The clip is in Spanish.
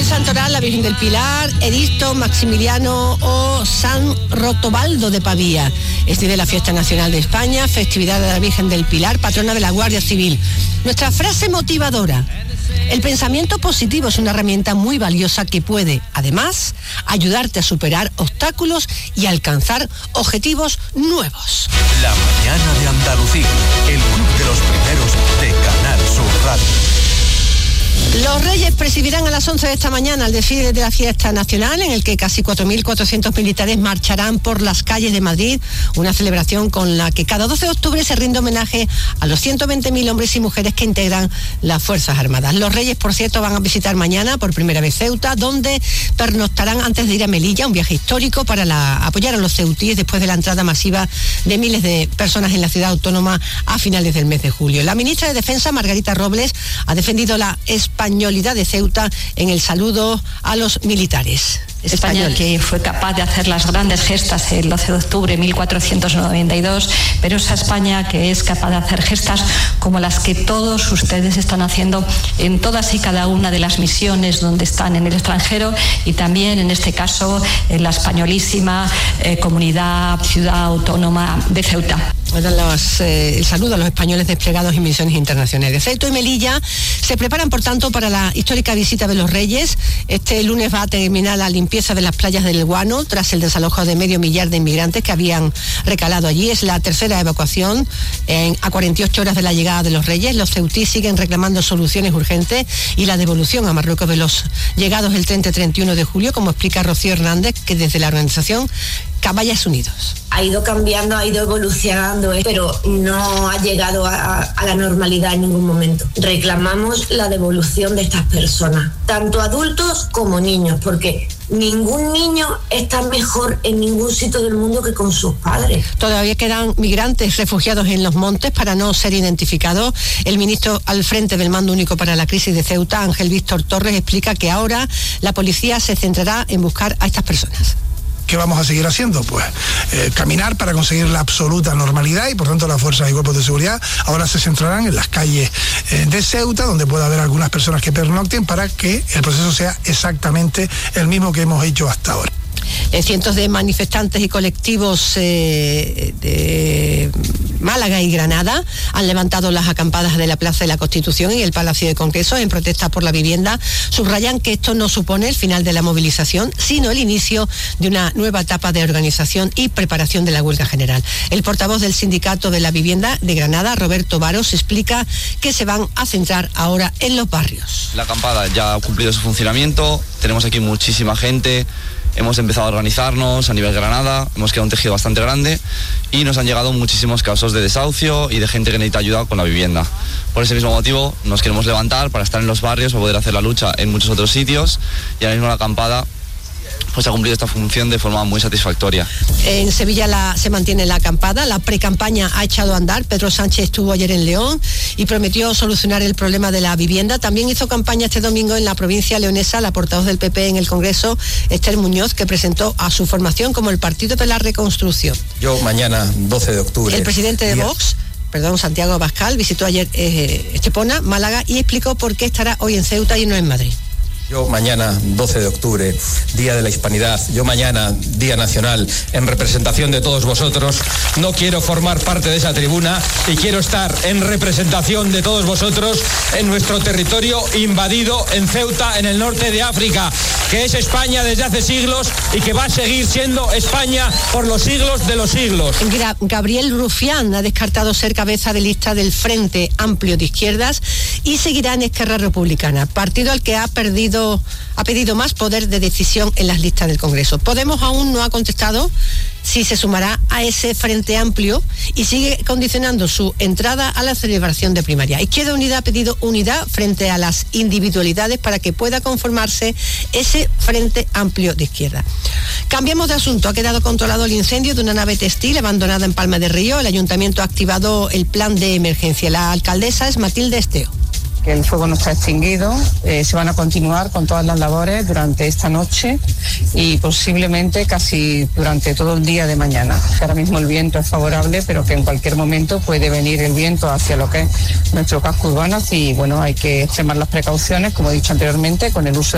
Santoral, la Virgen del Pilar, Edisto, Maximiliano o San Rotobaldo de Pavía. Es de la Fiesta Nacional de España, festividad de la Virgen del Pilar, patrona de la Guardia Civil. Nuestra frase motivadora: el pensamiento positivo es una herramienta muy valiosa que puede, además, ayudarte a superar obstáculos y alcanzar objetivos nuevos. La mañana de Andalucía, el club de los primeros de Canal Sur Radio. Los Reyes presidirán a las 11 de esta mañana el desfile de la Fiesta Nacional, en el que casi 4.400 militares marcharán por las calles de Madrid, una celebración con la que cada 12 de octubre se rinde homenaje a los 120.000 hombres y mujeres que integran las Fuerzas Armadas. Los Reyes, por cierto, van a visitar mañana por primera vez Ceuta, donde pernoctarán antes de ir a Melilla, un viaje histórico para apoyar a los ceutíes después de la entrada masiva de miles de personas en la ciudad autónoma a finales del mes de julio. La ministra de Defensa, Margarita Robles, ha defendido la españolidad de Ceuta en el saludo a los militares. España, que fue capaz de hacer las grandes gestas el 12 de octubre de 1492, pero esa España que es capaz de hacer gestas como las que todos ustedes están haciendo en todas y cada una de las misiones donde están en el extranjero, y también en este caso en la españolísima comunidad, ciudad autónoma de Ceuta. El saludo a los españoles desplegados en misiones internacionales. Ceuta y Melilla se preparan, por tanto, para la histórica visita de los Reyes. Este lunes va a terminar la limpieza de las playas del Guano tras el desalojo de medio millar de inmigrantes que habían recalado allí. Es la tercera evacuación a 48 horas de la llegada de los Reyes. Los ceutíes siguen reclamando soluciones urgentes y la devolución a Marruecos de los llegados el 30 y 31 de julio, como explica Rocío Hernández, que desde la organización Caballas Unidos. Ha ido cambiando, ha ido evolucionando, pero no ha llegado a la normalidad en ningún momento. Reclamamos la devolución de estas personas, tanto adultos como niños, porque ningún niño está mejor en ningún sitio del mundo que con sus padres. Todavía quedan migrantes refugiados en los montes para no ser identificados. El ministro al frente del Mando Único para la Crisis de Ceuta, Ángel Víctor Torres, explica que ahora la policía se centrará en buscar a estas personas. ¿Qué vamos a seguir haciendo? Pues caminar para conseguir la absoluta normalidad, y por tanto las fuerzas y cuerpos de seguridad ahora se centrarán en las calles de Ceuta, donde pueda haber algunas personas que pernocten, para que el proceso sea exactamente el mismo que hemos hecho hasta ahora. Cientos de manifestantes y colectivos de Málaga y Granada han levantado las acampadas de la Plaza de la Constitución y el Palacio de Congresos en protesta por la vivienda. Subrayan que esto no supone el final de la movilización, sino el inicio de una nueva etapa de organización y preparación de la huelga general. El portavoz del Sindicato de la Vivienda de Granada, Roberto Varos, explica que se van a centrar ahora en los barrios. La acampada ya ha cumplido su funcionamiento, tenemos aquí muchísima gente. Hemos empezado a organizarnos a nivel Granada, hemos creado un tejido bastante grande y nos han llegado muchísimos casos de desahucio y de gente que necesita ayuda con la vivienda. Por ese mismo motivo nos queremos levantar para estar en los barrios, para poder hacer la lucha en muchos otros sitios, y ahora mismo la acampada pues ha cumplido esta función de forma muy satisfactoria. En Sevilla se mantiene la acampada, la precampaña ha echado a andar. Pedro Sánchez estuvo ayer en León y prometió solucionar el problema de la vivienda. También hizo campaña este domingo en la provincia leonesa la portavoz del PP en el Congreso, Esther Muñoz, que presentó a su formación como el Partido de la Reconstrucción. Yo mañana, 12 de octubre... El presidente de Vox, Santiago Abascal, visitó ayer Estepona, Málaga, y explicó por qué estará hoy en Ceuta y no en Madrid. Yo mañana, 12 de octubre, Día de la Hispanidad, yo mañana, Día Nacional, en representación de todos vosotros, no quiero formar parte de esa tribuna y quiero estar en representación de todos vosotros en nuestro territorio invadido en Ceuta, en el norte de África, que es España desde hace siglos y que va a seguir siendo España por los siglos de los siglos. Gabriel Rufián ha descartado ser cabeza de lista del Frente Amplio de Izquierdas y seguirá en Esquerra Republicana, partido al que ha pedido más poder de decisión en las listas del Congreso. Podemos aún no ha contestado si se sumará a ese Frente Amplio y sigue condicionando su entrada a la celebración de primaria. Izquierda Unida ha pedido unidad frente a las individualidades para que pueda conformarse ese Frente Amplio de Izquierda. Cambiamos de asunto. Ha quedado controlado el incendio de una nave textil abandonada en Palma de Río. El ayuntamiento ha activado el plan de emergencia. La alcaldesa es Matilde Esteo. El fuego no está extinguido, se van a continuar con todas las labores durante esta noche y posiblemente casi durante todo el día de mañana. Ahora mismo el viento es favorable, pero que en cualquier momento puede venir el viento hacia lo que es nuestro casco urbano, y bueno, hay que extremar las precauciones, como he dicho anteriormente, con el uso